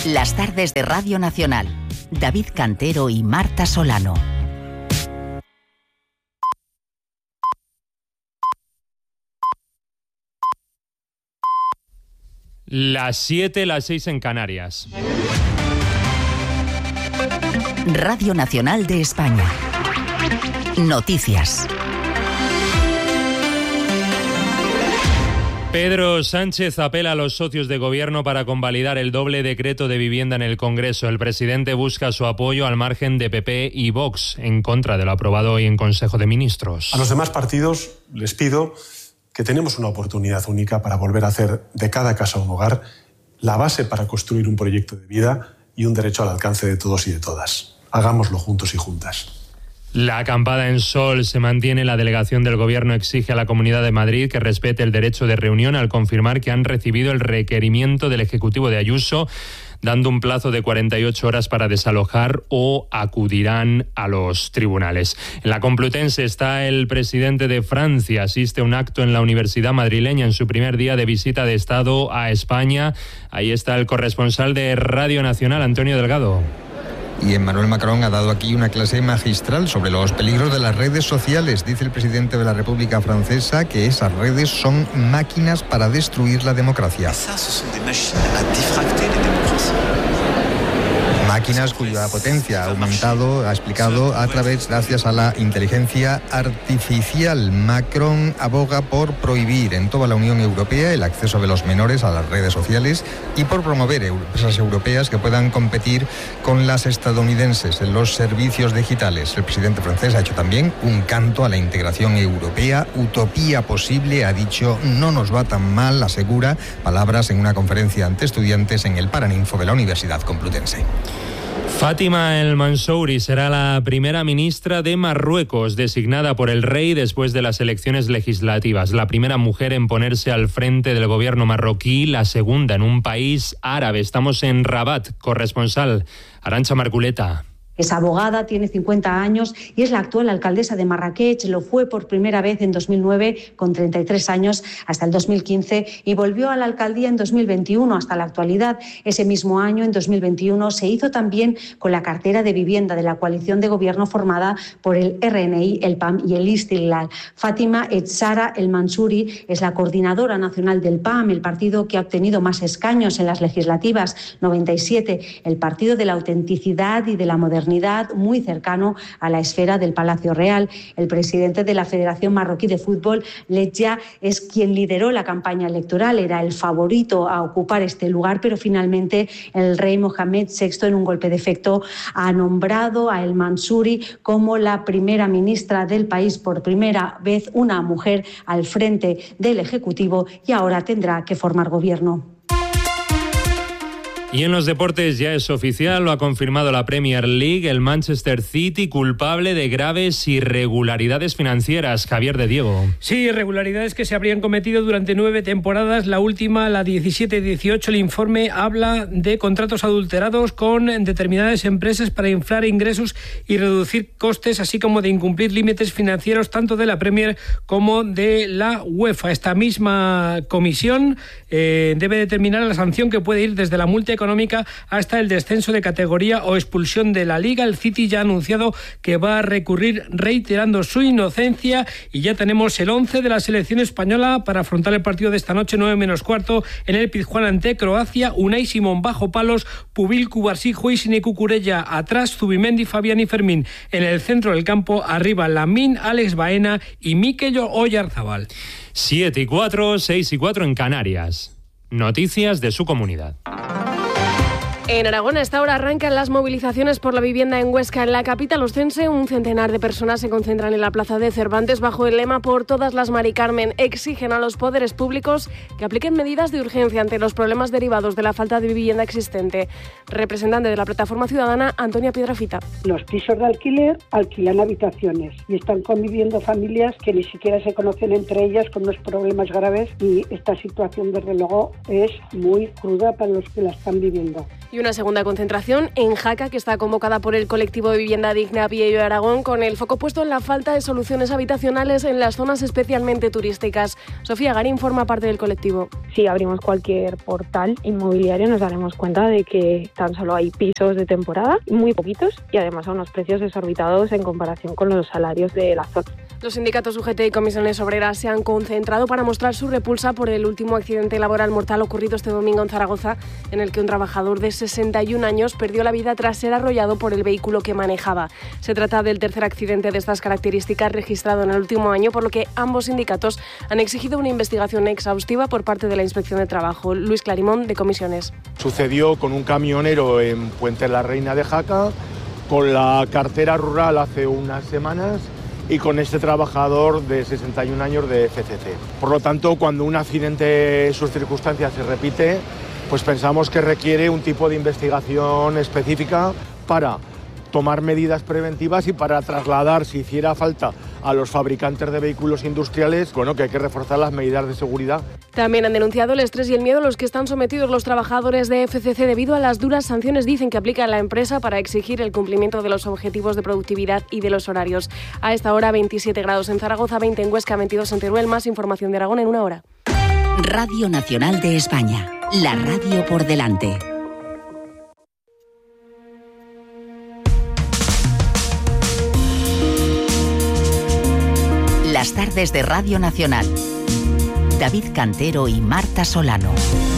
Las tardes de Radio Nacional. David Cantero y Marta Solano. Las 7, las 6 en Canarias. Radio Nacional de España. Noticias. Pedro Sánchez apela a los socios de gobierno para convalidar el doble decreto de vivienda en el Congreso. El presidente busca su apoyo al margen de PP y Vox, en contra de lo aprobado hoy en Consejo de Ministros. A los demás partidos les pido que tenemos una oportunidad única para volver a hacer de cada casa un hogar, la base para construir un proyecto de vida y un derecho al alcance de todos y de todas. Hagámoslo juntos y juntas. La acampada en Sol se mantiene. La delegación del Gobierno exige a la Comunidad de Madrid que respete el derecho de reunión al confirmar que han recibido el requerimiento del Ejecutivo de Ayuso, dando un plazo de 48 horas para desalojar o acudirán a los tribunales. En la Complutense está el presidente de Francia. Asiste a un acto en la Universidad madrileña en su primer día de visita de Estado a España. Ahí está el corresponsal de Radio Nacional, Antonio Delgado. Y Emmanuel Macron ha dado aquí una clase magistral sobre los peligros de las redes sociales. Dice el presidente de la República Francesa que esas redes son máquinas para destruir la democracia. Máquinas cuya potencia ha aumentado, ha explicado, gracias a la inteligencia artificial. Macron aboga por prohibir en toda la Unión Europea el acceso de los menores a las redes sociales y por promover empresas europeas que puedan competir con las estadounidenses en los servicios digitales. El presidente francés ha hecho también un canto a la integración europea. Utopía posible, ha dicho, no nos va tan mal, asegura, palabras en una conferencia ante estudiantes en el Paraninfo de la Universidad Complutense. Fátima El Mansouri será la primera ministra de Marruecos, designada por el rey después de las elecciones legislativas. La primera mujer en ponerse al frente del gobierno marroquí, la segunda en un país árabe. Estamos en Rabat. Corresponsal Arantxa Marculeta. Es abogada, tiene 50 años y es la actual alcaldesa de Marrakech. Lo fue por primera vez en 2009 con 33 años hasta el 2015 y volvió a la alcaldía en 2021 hasta la actualidad. Ese mismo año, en 2021, se hizo también con la cartera de vivienda de la coalición de gobierno formada por el RNI, el PAM y el Istiqlal. Fátima Echara El Mansouri es la coordinadora nacional del PAM, el partido que ha obtenido más escaños en las legislativas, 97, el partido de la autenticidad y de la modernidad, muy cercano a la esfera del Palacio Real. El presidente de la Federación Marroquí de Fútbol, Ledja, es quien lideró la campaña electoral. Era el favorito a ocupar este lugar, pero finalmente el rey Mohamed VI, en un golpe de efecto, ha nombrado a El Mansouri como la primera ministra del país. Por primera vez, una mujer al frente del Ejecutivo, y ahora tendrá que formar gobierno. Y en los deportes ya es oficial, lo ha confirmado la Premier League, el Manchester City culpable de graves irregularidades financieras. Javier de Diego. Sí, irregularidades que se habrían cometido durante 9 temporadas, la última, la 17-18. El informe habla de contratos adulterados con determinadas empresas para inflar ingresos y reducir costes, así como de incumplir límites financieros tanto de la Premier como de la UEFA. Esta misma comisión debe determinar la sanción que puede ir desde la multa económica hasta el descenso de categoría o expulsión de la Liga. El City ya ha anunciado que va a recurrir reiterando su inocencia y ya tenemos el 11 de la selección española para afrontar el partido de esta noche, 9:15, en el Pizjuán ante Croacia. Unai Simón bajo palos, Pubil, Cubarsí, Huisin y Cucurella atrás, Zubimendi, Fabián y Fermín en el centro del campo, arriba Lamín, Alex Baena y Mikel Oyarzabal. 7:04, 6:04 en Canarias. Noticias de su comunidad. En Aragón, a esta hora arrancan las movilizaciones por la vivienda en Huesca. En la capital oscense, un centenar de personas se concentran en la plaza de Cervantes bajo el lema "Por todas las Mari Carmen". Exigen a los poderes públicos que apliquen medidas de urgencia ante los problemas derivados de la falta de vivienda existente. Representante de la plataforma ciudadana, Antonia Piedrafita. Los pisos de alquiler alquilan habitaciones y están conviviendo familias que ni siquiera se conocen entre ellas, con unos problemas graves, y esta situación, desde luego, es muy cruda para los que la están viviendo. Y una segunda concentración en Jaca, que está convocada por el colectivo de vivienda digna Viello de Aragón, con el foco puesto en la falta de soluciones habitacionales en las zonas especialmente turísticas. Sofía Garín forma parte del colectivo. Si abrimos cualquier portal inmobiliario nos daremos cuenta de que tan solo hay pisos de temporada, muy poquitos, y además a unos precios desorbitados en comparación con los salarios de la zona. Los sindicatos UGT y comisiones obreras se han concentrado para mostrar su repulsa por el último accidente laboral mortal ocurrido este domingo en Zaragoza, en el que un trabajador de 61 años perdió la vida tras ser arrollado por el vehículo que manejaba. Se trata del tercer accidente de estas características registrado en el último año, por lo que ambos sindicatos han exigido una investigación exhaustiva por parte de la Inspección de Trabajo. Luis Clarimón, de Comisiones. Sucedió con un camionero en Puente la Reina de Jaca, con la cartera rural hace unas semanas y con este trabajador de 61 años de FCC. Por lo tanto, cuando un accidente en sus circunstancias se repite, pues pensamos que requiere un tipo de investigación específica para tomar medidas preventivas y para trasladar, si hiciera falta, a los fabricantes de vehículos industriales, que hay que reforzar las medidas de seguridad. También han denunciado el estrés y el miedo a los que están sometidos los trabajadores de FCC debido a las duras sanciones, dicen, que aplica la empresa para exigir el cumplimiento de los objetivos de productividad y de los horarios. A esta hora 27 grados en Zaragoza, 20 en Huesca, 22 en Teruel. Más información de Aragón en una hora. Radio Nacional de España, la radio por delante. Las tardes de Radio Nacional. David Cantero y Marta Solano.